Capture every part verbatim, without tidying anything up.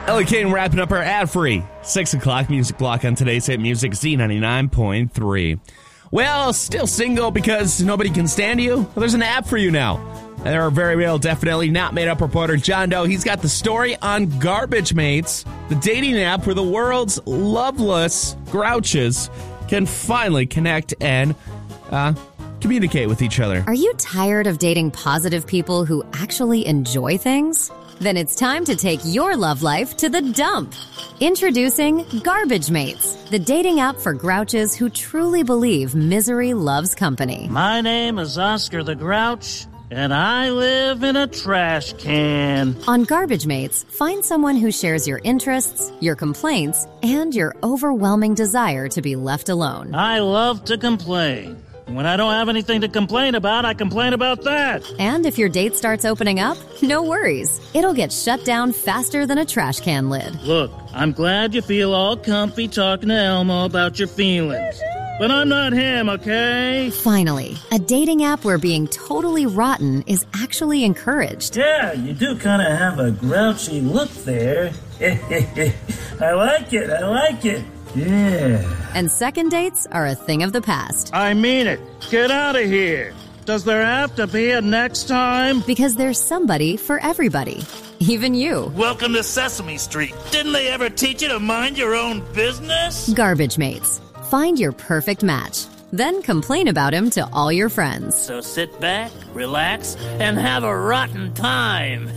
Ellie Kane wrapping up our ad-free six o'clock music block on today's hit music, Z ninety-nine point three. Well, still single because nobody can stand you? Well, there's an app for you now. And our very real, definitely not made-up reporter, John Doe, he's got the story on Garbage Mates, the dating app where the world's loveless grouches can finally connect and uh, communicate with each other. Are you tired of dating positive people who actually enjoy things? Then it's time to take your love life to the dump. Introducing Garbage Mates, the dating app for grouches who truly believe misery loves company. My name is Oscar the Grouch, and I live in a trash can. On Garbage Mates, find someone who shares your interests, your complaints, and your overwhelming desire to be left alone. I love to complain. When I don't have anything to complain about, I complain about that. And if your date starts opening up, no worries. It'll get shut down faster than a trash can lid. Look, I'm glad you feel all comfy talking to Elmo about your feelings. But I'm not him, okay? Finally, a dating app where being totally rotten is actually encouraged. Yeah, you do kind of have a grouchy look there. I like it, I like it. Yeah. And second dates are a thing of the past. I mean it. Get out of here. Does there have to be a next time? Because there's somebody for everybody. Even you. Welcome to Sesame Street. Didn't they ever teach you to mind your own business? Garbage Mates. Find your perfect match. Then complain about him to all your friends. So sit back, relax, and have a rotten time.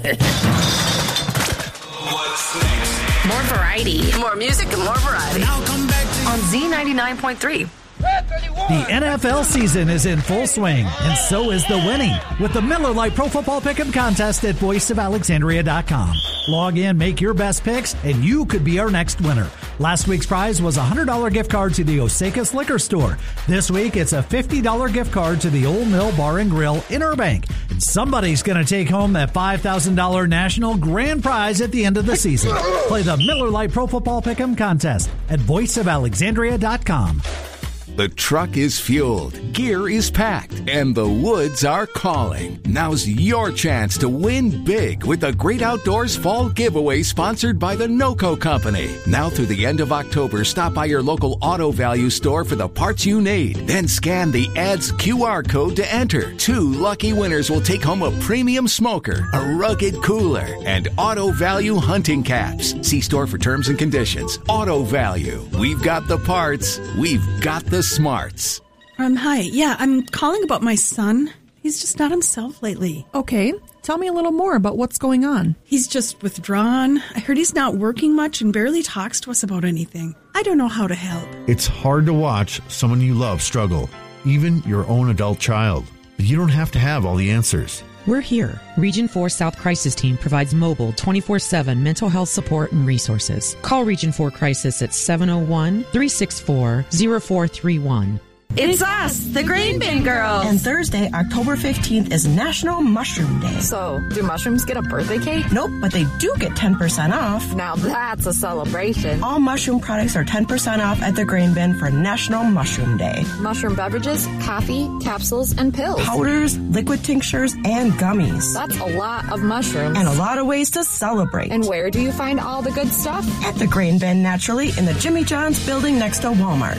What's next? More variety. More music and more variety. Now come back to On Z ninety-nine point three. The N F L season is in full swing, and so is the winning with the Miller Lite Pro Football Pick'em Contest at voice of alexandria dot com. Log in, make your best picks, and you could be our next winner. Last week's prize was a one hundred dollars gift card to the Osakis Liquor Store. This week, it's a fifty dollars gift card to the Old Mill Bar and Grill in Burbank. And somebody's going to take home that five thousand dollars national grand prize at the end of the season. Play the Miller Lite Pro Football Pick'em Contest at voice of alexandria dot com. The truck is fueled, gear is packed, and the woods are calling. Now's your chance to win big with the Great Outdoors Fall Giveaway sponsored by the NOCO Company. Now through the end of October, stop by your local Auto Value store for the parts you need. Then scan the ad's Q R code to enter. Two lucky winners will take home a premium smoker, a rugged cooler, and Auto Value hunting caps. See store for terms and conditions. Auto Value. We've got the parts. We've got the smarts. Um, hi. Yeah, I'm calling about my son. He's just not himself lately. Okay. Tell me a little more about what's going on. He's just withdrawn. I heard he's not working much and barely talks to us about anything. I don't know how to help. It's hard to watch someone you love struggle, even your own adult child. But you don't have to have all the answers. We're here. Region four South Crisis Team provides mobile twenty-four seven mental health support and resources. Call Region four Crisis at seven oh one, three six four, oh four three one. It's us, the Grain Bin Girls. And Thursday, October fifteenth is National Mushroom Day. So, do mushrooms get a birthday cake? Nope, but they do get ten percent off. Now that's a celebration. All mushroom products are ten percent off at the Grain Bin for National Mushroom Day. Mushroom beverages, coffee, capsules, and pills. Powders, liquid tinctures, and gummies. That's a lot of mushrooms. And a lot of ways to celebrate. And where do you find all the good stuff? At the Grain Bin, naturally, in the Jimmy John's building next to Walmart.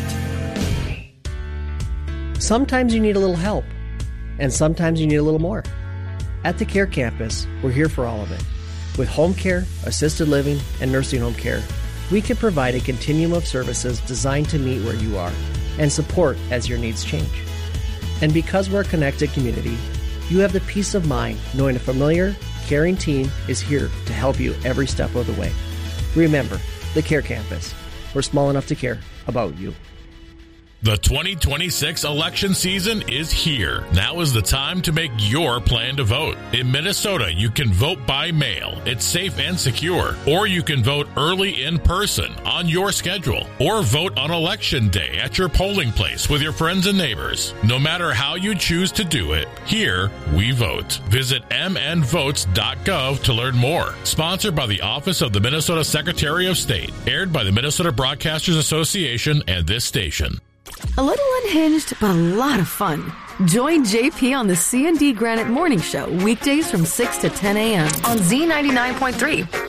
Sometimes you need a little help, and sometimes you need a little more. At the Care Campus, we're here for all of it. With home care, assisted living, and nursing home care, we can provide a continuum of services designed to meet where you are and support as your needs change. And because we're a connected community, you have the peace of mind knowing a familiar, caring team is here to help you every step of the way. Remember, the Care Campus. We're small enough to care about you. The twenty twenty-six election season is here. Now is the time to make your plan to vote. In Minnesota, you can vote by mail. It's safe and secure. Or you can vote early in person on your schedule. Or vote on election day at your polling place with your friends and neighbors. No matter how you choose to do it, here we vote. Visit m n votes dot gov to learn more. Sponsored by the Office of the Minnesota Secretary of State. Aired by the Minnesota Broadcasters Association and this station. A little unhinged, but a lot of fun. Join J P on the C and D Granite Morning Show, weekdays from six to ten a.m. on Z ninety-nine point three.